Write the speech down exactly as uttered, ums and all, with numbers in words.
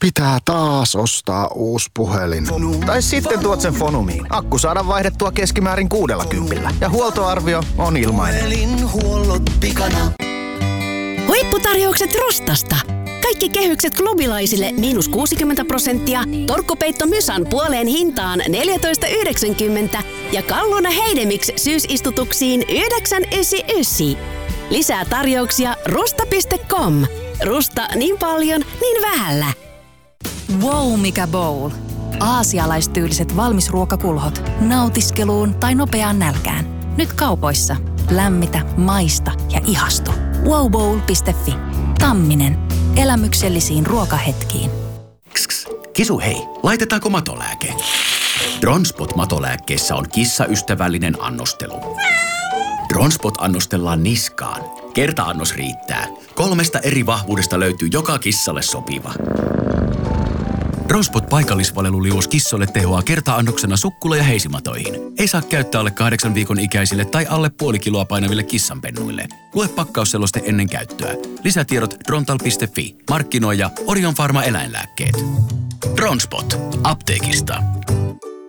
Pitää taas ostaa uusi puhelin. Tai sitten tuot sen Fonumiin. Akku saadaan vaihdettua keskimäärin kuudella kympillä. Ja huoltoarvio on ilmainen. Puhelinhuollot pikana. Huipputarjoukset Rustasta. Kaikki kehykset klubilaisille miinus kuusikymmentä prosenttia, torkkupeitto Mysan puoleen hintaan neljätoista yhdeksänkymmentä ja Kalluna Heidemix syysistutuksiin yhdeksän yhdeksänkymmentäyhdeksän. Lisää tarjouksia rusta piste com. Rusta niin paljon, niin vähällä. Wow, mikä bowl! Aasialaistyyliset valmisruokakulhot. Nautiskeluun tai nopeaan nälkään. Nyt kaupoissa. Lämmitä, maista ja ihastu. wow bowl piste fi. Tamminen. Elämyksellisiin ruokahetkiin. Kss, kisu hei, laitetaanko matolääke? Dronspot-matolääkkeessä on kissaystävällinen annostelu. Dronspot annostellaan niskaan. Kerta-annos riittää. Kolmesta eri vahvuudesta löytyy joka kissalle sopiva. Dronspot paikallisvaleluliuos kissoille tehoaa kerta-annoksena sukkula- ja heisimatoihin. Ei saa käyttää alle kahdeksan viikon ikäisille tai alle puoli kiloa painaville kissanpennuille. Lue pakkausseloste ennen käyttöä. Lisätiedot drontal piste fi. Markkinoija Orion Pharma eläinlääkkeet. Dronspot. Apteekista.